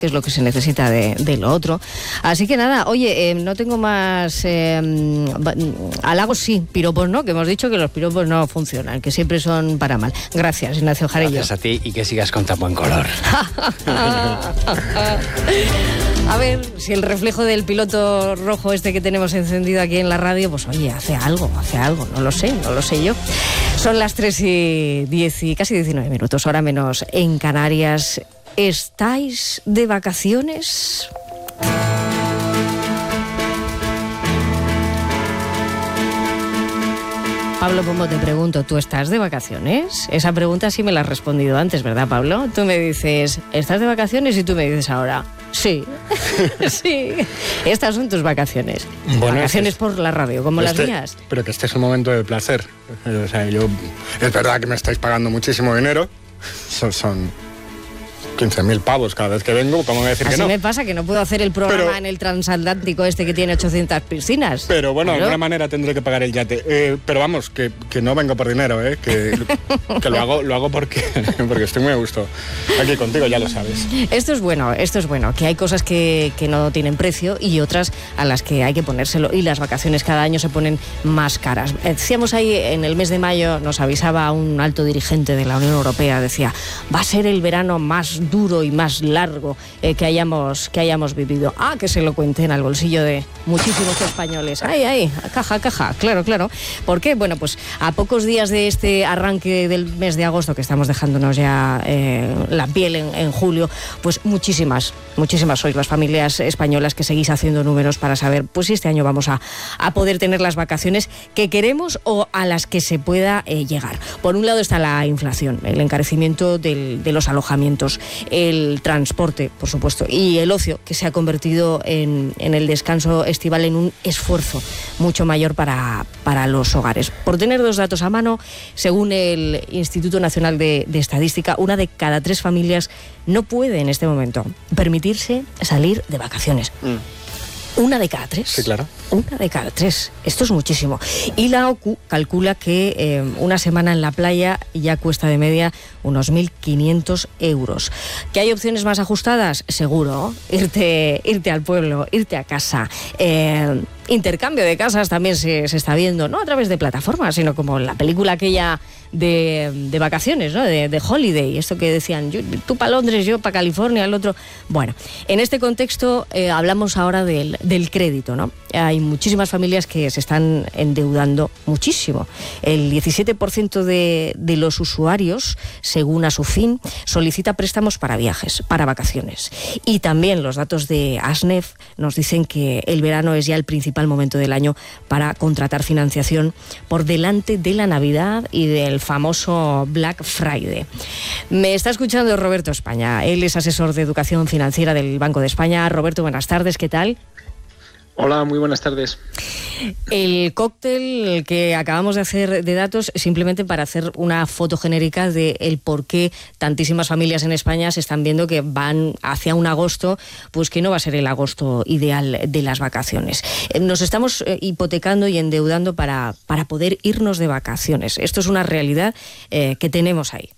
que es lo que se necesita de lo otro. Así que nada, oye, no tengo más halagos, sí, piropos no, que hemos dicho que los piropos no funcionan, que siempre son para mal. Gracias, Ignacio Jarillo. Gracias a ti y que sigas con tan buen color. A ver, si el reflejo del piloto rojo este que tenemos encendido aquí en la radio, pues oye, hace algo, no lo sé yo. Son las 3:10 y casi 19 minutos, hora menos en Canarias. ¿Estáis de vacaciones? Pablo Pombo, te pregunto, ¿tú estás de vacaciones? Esa pregunta sí me la has respondido antes, ¿verdad, Pablo? Tú me dices, ¿estás de vacaciones? Y tú me dices ahora, sí, sí. Estas son tus vacaciones. Bueno, vacaciones por la radio, como las mías. Pero que este es un momento de placer. O sea, es verdad que me estáis pagando muchísimo dinero. Son 15.000 pavos cada vez que vengo, ¿cómo voy a decir que no? Así me pasa, que no puedo hacer el programa en el transatlántico este que tiene 800 piscinas. Pero bueno, de alguna manera tendré que pagar el yate. Pero vamos, que no vengo por dinero, que lo hago porque estoy muy a gusto aquí contigo, ya lo sabes. Esto es bueno, que hay cosas que no tienen precio y otras a las que hay que ponérselo, y las vacaciones cada año se ponen más caras. Decíamos ahí, en el mes de mayo, nos avisaba un alto dirigente de la Unión Europea, decía, va a ser el verano más duro y más largo que hayamos vivido. Que se lo cuenten al bolsillo de muchísimos españoles. Caja, claro. ¿Por qué? Bueno, pues a pocos días de este arranque del mes de agosto, que estamos dejándonos ya la piel en julio, pues muchísimas sois las familias españolas que seguís haciendo números para saber pues si este año vamos a poder tener las vacaciones que queremos o a las que se pueda llegar. Por un lado está la inflación, el encarecimiento de los alojamientos, el transporte, por supuesto, y el ocio, que se ha convertido en el descanso estival en un esfuerzo mucho mayor para los hogares. Por tener dos datos a mano, según el Instituto Nacional de Estadística, 1 de cada 3 familias no puede en este momento permitirse salir de vacaciones. 1 de cada 3. Sí, claro. 1 de cada 3. Esto es muchísimo. Y la OCU calcula que una semana en la playa ya cuesta de media unos 1.500 euros. ¿Que hay opciones más ajustadas? Seguro. Irte al pueblo, irte a casa. Intercambio de casas también se está viendo, no a través de plataformas, sino como la película aquella de vacaciones, ¿no? De Holiday, esto que decían, tú para Londres, yo para California, el otro. Bueno, en este contexto hablamos ahora del crédito, ¿no? Hay muchísimas familias que se están endeudando muchísimo. El 17% de los usuarios, según Asufin, solicita préstamos para viajes, para vacaciones. Y también los datos de ASNEF nos dicen que el verano es ya el principal momento del año para contratar financiación, por delante de la Navidad y del famoso Black Friday. Me está escuchando Roberto España. Él es asesor de educación financiera del Banco de España. Roberto, buenas tardes, ¿qué tal? Hola, muy buenas tardes. El cóctel que acabamos de hacer de datos, simplemente para hacer una foto genérica de el por qué tantísimas familias en España se están viendo que van hacia un agosto, pues que no va a ser el agosto ideal de las vacaciones. Nos estamos hipotecando y endeudando para poder irnos de vacaciones. Esto es una realidad que tenemos ahí.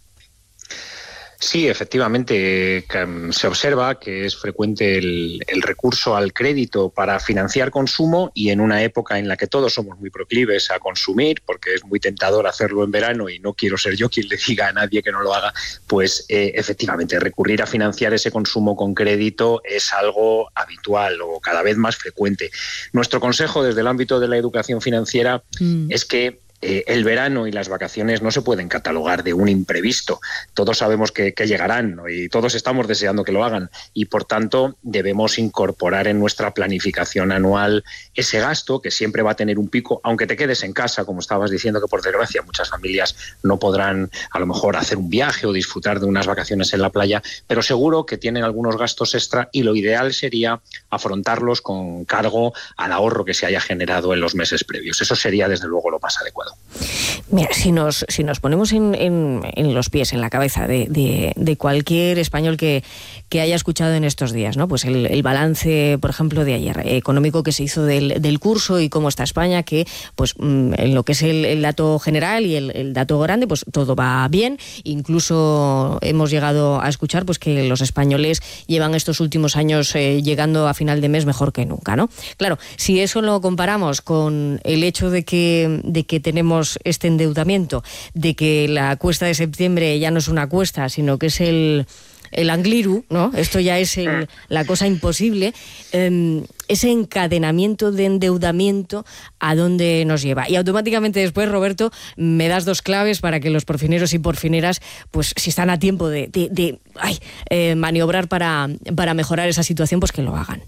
Sí, efectivamente, se observa que es frecuente el recurso al crédito para financiar consumo, y en una época en la que todos somos muy proclives a consumir, porque es muy tentador hacerlo en verano y no quiero ser yo quien le diga a nadie que no lo haga, pues efectivamente recurrir a financiar ese consumo con crédito es algo habitual o cada vez más frecuente. Nuestro consejo desde el ámbito de la educación financiera es que el verano y las vacaciones no se pueden catalogar de un imprevisto. Todos sabemos que llegarán, ¿no? Y todos estamos deseando que lo hagan, y por tanto debemos incorporar en nuestra planificación anual ese gasto que siempre va a tener un pico, aunque te quedes en casa, como estabas diciendo, que por desgracia muchas familias no podrán a lo mejor hacer un viaje o disfrutar de unas vacaciones en la playa, pero seguro que tienen algunos gastos extra, y lo ideal sería afrontarlos con cargo al ahorro que se haya generado en los meses previos. Eso sería desde luego lo más adecuado. Mira, si nos ponemos en los pies, en la cabeza de cualquier español que haya escuchado en estos días, ¿no? Pues el balance, por ejemplo, de ayer, económico que se hizo del curso y cómo está España, que pues en lo que es el dato general y el dato grande, pues todo va bien. Incluso hemos llegado a escuchar pues que los españoles llevan estos últimos años llegando a final de mes mejor que nunca, ¿no? Claro, si eso lo comparamos con el hecho de que tenemos este endeudamiento, de que la cuesta de septiembre ya no es una cuesta, sino que es el Angliru, ¿no? Esto ya es la cosa imposible. Ese encadenamiento de endeudamiento, ¿a dónde nos lleva? Y automáticamente después, Roberto, me das 2 claves para que los porfineros y porfineras, pues si están a tiempo de maniobrar para mejorar esa situación, pues que lo hagan.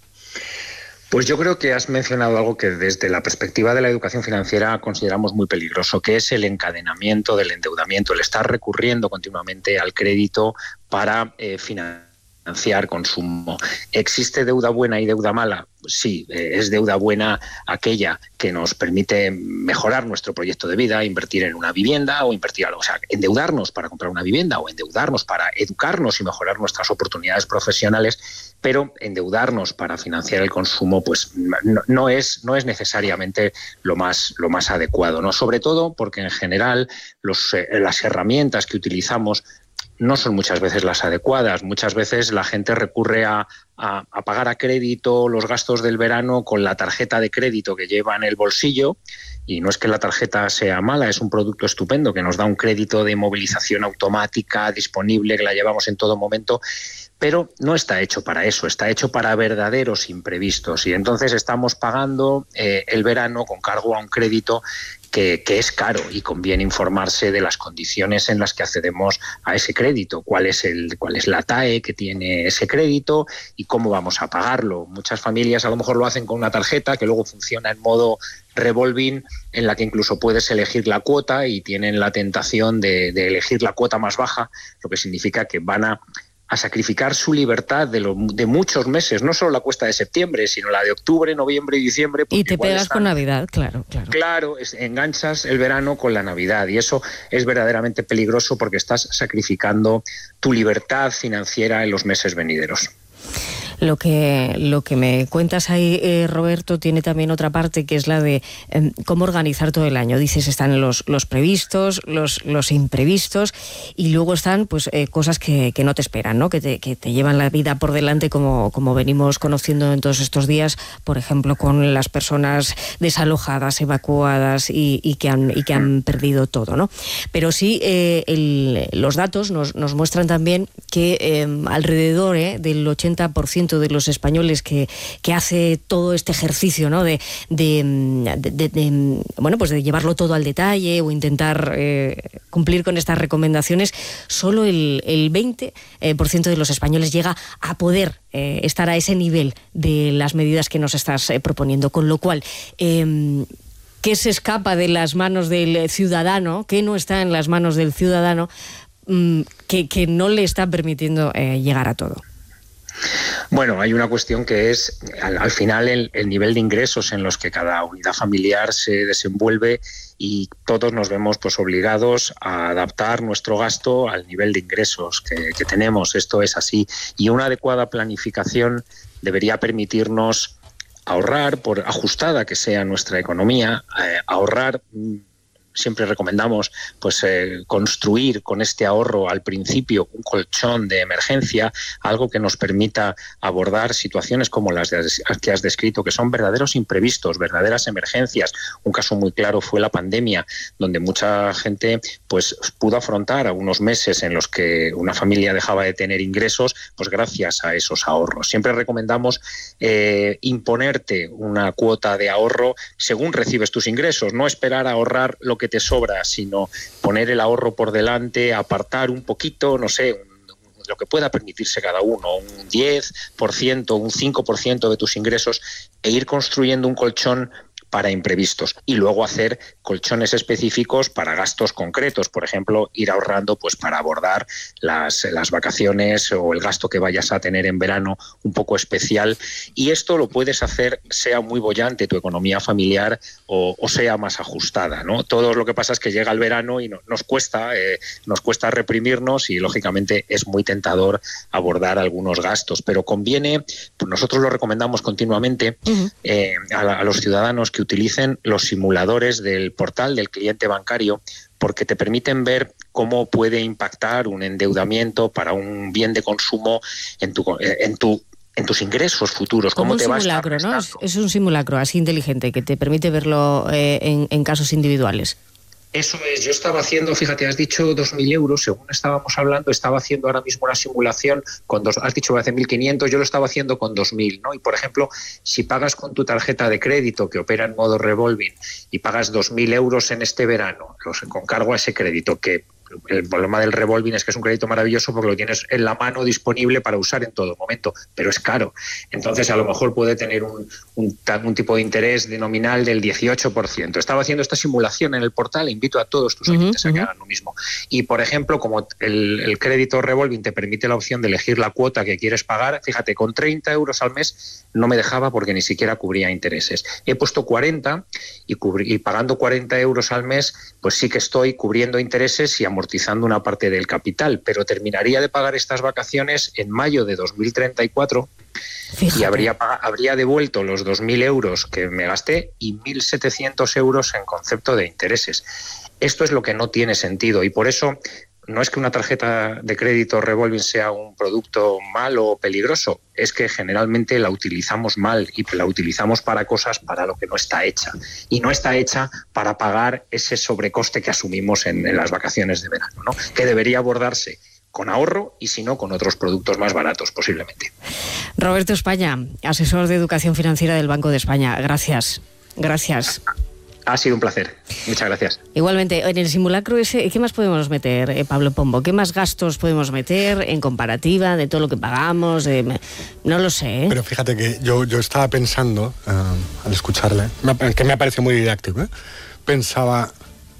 Pues yo creo que has mencionado algo que desde la perspectiva de la educación financiera consideramos muy peligroso, que es el encadenamiento del endeudamiento, el estar recurriendo continuamente al crédito para financiar consumo. ¿Existe deuda buena y deuda mala? Sí, es deuda buena aquella que nos permite mejorar nuestro proyecto de vida, invertir en una vivienda o invertir algo, o sea, endeudarnos para comprar una vivienda o endeudarnos para educarnos y mejorar nuestras oportunidades profesionales, pero endeudarnos para financiar el consumo pues no es necesariamente lo más adecuado, ¿no? Sobre todo porque en general las herramientas que utilizamos no son muchas veces las adecuadas. Muchas veces la gente recurre a pagar a crédito los gastos del verano con la tarjeta de crédito que lleva en el bolsillo, y no es que la tarjeta sea mala, es un producto estupendo que nos da un crédito de movilización automática disponible, que la llevamos en todo momento, pero no está hecho para eso, está hecho para verdaderos imprevistos, y entonces estamos pagando el verano con cargo a un crédito que es caro, y conviene informarse de las condiciones en las que accedemos a ese crédito, cuál es la TAE que tiene ese crédito y cómo vamos a pagarlo. Muchas familias a lo mejor lo hacen con una tarjeta que luego funciona en modo revolving, en la que incluso puedes elegir la cuota y tienen la tentación de elegir la cuota más baja, lo que significa que van a sacrificar su libertad de muchos meses, no solo la cuesta de septiembre, sino la de octubre, noviembre y diciembre. Y te pegas con Navidad, claro. Claro, enganchas el verano con la Navidad, y eso es verdaderamente peligroso porque estás sacrificando tu libertad financiera en los meses venideros. Lo que me cuentas ahí, Roberto, tiene también otra parte, que es la de cómo organizar todo el año. Dices, están los previstos, los imprevistos, y luego están pues cosas que no te esperan, ¿no? Que te llevan la vida por delante, como venimos conociendo en todos estos días, por ejemplo, con las personas desalojadas, evacuadas y que han perdido todo, ¿no? Pero sí, los datos nos muestran también que alrededor del 80% de los españoles que hace todo este ejercicio, ¿no? de llevarlo todo al detalle o intentar cumplir con estas recomendaciones, solo el 20% de los españoles llega a poder estar a ese nivel de las medidas que nos estás proponiendo, con lo cual ¿qué se escapa de las manos del ciudadano? ¿Qué no está en las manos del ciudadano que no le está permitiendo llegar a todo? Bueno, hay una cuestión que es, al final, el nivel de ingresos en los que cada unidad familiar se desenvuelve, y todos nos vemos pues obligados a adaptar nuestro gasto al nivel de ingresos que tenemos. Esto es así, y una adecuada planificación debería permitirnos ahorrar, por ajustada que sea nuestra economía, ahorrar. Siempre recomendamos pues construir con este ahorro al principio un colchón de emergencia, algo que nos permita abordar situaciones como las que has descrito, que son verdaderos imprevistos, verdaderas emergencias. Un caso muy claro fue la pandemia, donde mucha gente pues pudo afrontar algunos meses en los que una familia dejaba de tener ingresos, pues gracias a esos ahorros. Siempre recomendamos imponerte una cuota de ahorro según recibes tus ingresos, no esperar a ahorrar lo que te sobra, sino poner el ahorro por delante, apartar un poquito, no sé, lo que pueda permitirse cada uno, un 10%, un 5% de tus ingresos, e ir construyendo un colchón para imprevistos. Y luego hacer colchones específicos para gastos concretos. Por ejemplo, ir ahorrando pues para abordar las vacaciones o el gasto que vayas a tener en verano un poco especial. Y esto lo puedes hacer, sea muy boyante tu economía familiar o sea más ajustada, ¿no? Todo lo que pasa es que llega el verano y nos cuesta reprimirnos y, lógicamente, es muy tentador abordar algunos gastos. Pero conviene, pues nosotros lo recomendamos continuamente a los ciudadanos que utilicen los simuladores del portal del cliente bancario, porque te permiten ver cómo puede impactar un endeudamiento para un bien de consumo en tus ingresos futuros. Como un simulacro, ¿no? Es un simulacro así inteligente que te permite verlo en casos individuales. Eso es, yo estaba haciendo, fíjate, has dicho 2.000 euros, según estábamos hablando, estaba haciendo ahora mismo una simulación con has dicho hace 1.500, yo lo estaba haciendo con 2.000, ¿no? Y, por ejemplo, si pagas con tu tarjeta de crédito que opera en modo revolving y pagas 2.000 euros en este verano, con cargo a ese crédito, que el problema del revolving es que es un crédito maravilloso porque lo tienes en la mano disponible para usar en todo momento, pero es caro. Entonces, a lo mejor puede tener un tipo de interés nominal del 18%. Estaba haciendo esta simulación en el portal, invito a todos tus oyentes a que hagan lo mismo. Y, por ejemplo, como el crédito revolving te permite la opción de elegir la cuota que quieres pagar, fíjate, con 30 euros al mes no me dejaba porque ni siquiera cubría intereses. He puesto 40 y pagando 40 euros al mes, pues sí que estoy cubriendo intereses y amortizando una parte del capital, pero terminaría de pagar estas vacaciones en mayo de 2034. Fíjate. Y habría devuelto los 2.000 euros que me gasté y 1.700 euros en concepto de intereses. Esto es lo que no tiene sentido y por eso no es que una tarjeta de crédito revolving sea un producto malo o peligroso, es que generalmente la utilizamos mal y la utilizamos para cosas para lo que no está hecha. Y no está hecha para pagar ese sobrecoste que asumimos en las vacaciones de verano, ¿no? Que debería abordarse con ahorro y, si no, con otros productos más baratos, posiblemente. Roberto España, asesor de educación financiera del Banco de España. Gracias. Gracias. Ha sido un placer. Muchas gracias. Igualmente, en el simulacro ese, ¿qué más podemos meter, Pablo Pombo? ¿Qué más gastos podemos meter en comparativa de todo lo que pagamos? No lo sé, ¿eh? Pero fíjate que yo estaba pensando, al escucharle, que me parece muy didáctico, pensaba,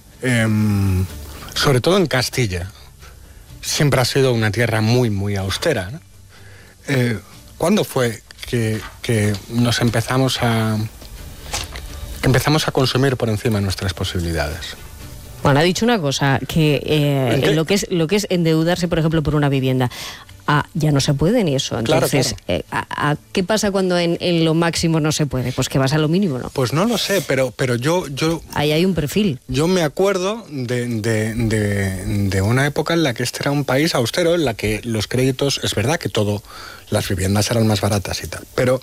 sobre todo en Castilla, siempre ha sido una tierra muy, muy austera, ¿no? ¿Cuándo fue que empezamos a consumir por encima de nuestras posibilidades? Bueno, ha dicho una cosa, que lo que es endeudarse, por ejemplo, por una vivienda, ya no se puede ni eso. Entonces, claro. ¿Qué pasa cuando en lo máximo no se puede? Pues que vas a lo mínimo, ¿no? Pues no lo sé, pero yo... Ahí hay un perfil. Yo me acuerdo de una época en la que este era un país austero, en la que los créditos, es verdad que las viviendas eran más baratas y tal, pero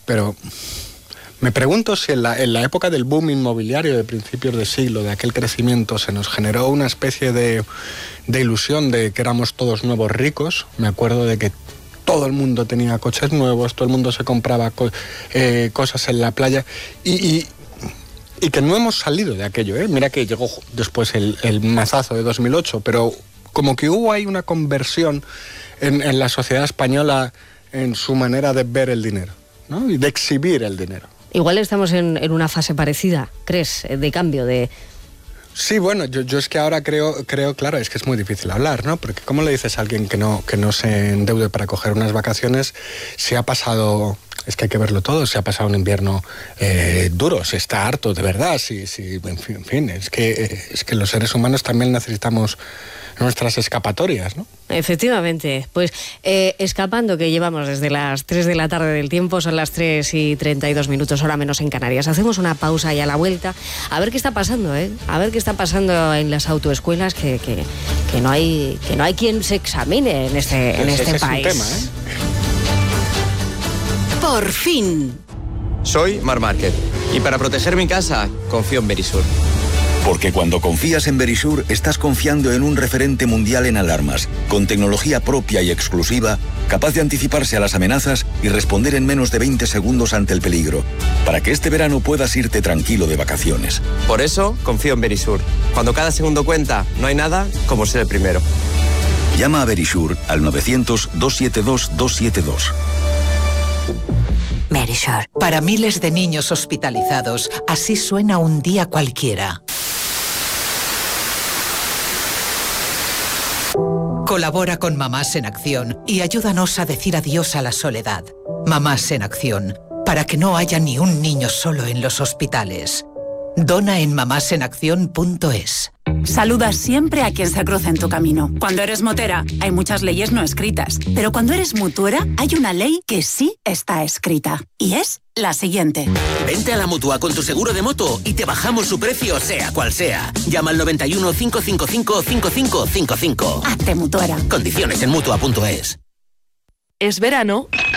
me pregunto si en la época del boom inmobiliario de principios de siglo, de aquel crecimiento, se nos generó una especie de ilusión de que éramos todos nuevos ricos. Me acuerdo de que todo el mundo tenía coches nuevos, todo el mundo se compraba cosas en la playa y que no hemos salido de aquello, ¿eh? Mira que llegó después el mazazo de 2008, pero como que hubo ahí una conversión en la sociedad española en su manera de ver el dinero, ¿no? Y de exhibir el dinero. Igual estamos en una fase parecida, ¿crees? De cambio, de... Sí, bueno, yo es que ahora creo, claro, es que es muy difícil hablar, ¿no? Porque ¿cómo le dices a alguien que no se endeude para coger unas vacaciones si ha pasado... Es que hay que verlo todo, si ha pasado un invierno duro, si está harto de verdad, en fin, es que los seres humanos también necesitamos nuestras escapatorias, ¿no? Efectivamente, pues escapando, que llevamos desde las 3 de la tarde del tiempo, son las 3:32, hora menos en Canarias. Hacemos una pausa y a la vuelta, a ver qué está pasando, a ver qué está pasando en las autoescuelas, que no hay quien se examine en este país. Es un tema, ¿eh? Por fin. Soy Marc Márquez y para proteger mi casa confío en Verisur. Porque cuando confías en Verisur, estás confiando en un referente mundial en alarmas, con tecnología propia y exclusiva, capaz de anticiparse a las amenazas y responder en menos de 20 segundos ante el peligro, para que este verano puedas irte tranquilo de vacaciones. Por eso confío en Verisur. Cuando cada segundo cuenta, no hay nada como ser el primero. Llama a Verisur al 900-272-272. Verisure. Para miles de niños hospitalizados, así suena un día cualquiera. Colabora con Mamás en Acción y ayúdanos a decir adiós a la soledad. Mamás en Acción, para que no haya ni un niño solo en los hospitales. Dona en mamásenacción.es. Saluda siempre a quien se cruza en tu camino. Cuando eres motera, hay muchas leyes no escritas. Pero cuando eres mutuera, hay una ley que sí está escrita. Y es la siguiente. Vente a la Mutua con tu seguro de moto y te bajamos su precio, sea cual sea. Llama al 91 555 5555. Hazte mutuera. Condiciones en Mutua.es. Es verano